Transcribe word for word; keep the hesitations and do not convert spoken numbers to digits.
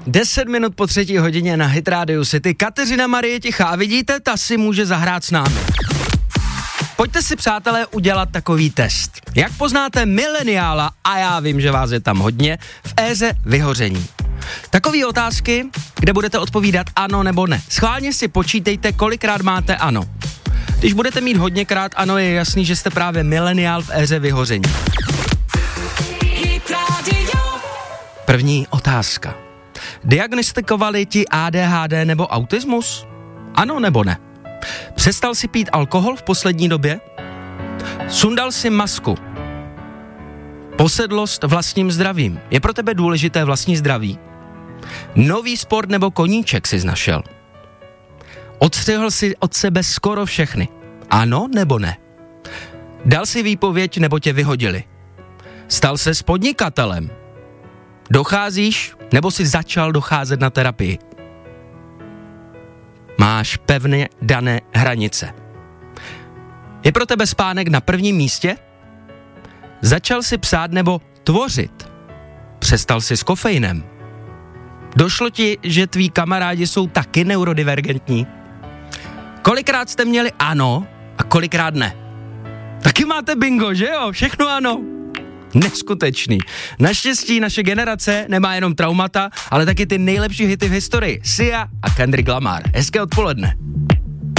deset minut po třetí hodině na Hit Radio City. Kateřina Marie Tichá, vidíte, ta si může zahrát s námi. Pojďte si, přátelé, udělat takový test. Jak poznáte mileniála, a já vím, že vás je tam hodně, v éře vyhoření? Takový otázky, kde budete odpovídat ano nebo ne. Schválně si počítejte, kolikrát máte ano. Když budete mít hodněkrát ano, je jasný, že jste právě mileniál v éře vyhoření. První otázka. Diagnostikovali ti á dé há dé nebo autismus? Ano nebo ne? Přestal si pít alkohol v poslední době? Sundal si masku? Posedlost vlastním zdravím. Je pro tebe důležité vlastní zdraví? Nový sport nebo koníček jsi našel? Odstřihl si od sebe skoro všechny. Ano nebo ne? Dal si výpověď nebo tě vyhodili? Stal se s podnikatelem? Docházíš nebo si začal docházet na terapii? Máš pevně dané hranice. Je pro tebe spánek na prvním místě? Začal si psát nebo tvořit? Přestal si s kofeinem? Došlo ti, že tví kamarádi jsou taky neurodivergentní? Kolikrát jste měli ano a kolikrát ne? Taky máte bingo, že jo? Všechno ano. Neskutečný. Naštěstí naše generace nemá jenom traumata, ale taky ty nejlepší hity v historii. Sia a Kendrick Lamar. Hezké odpoledne.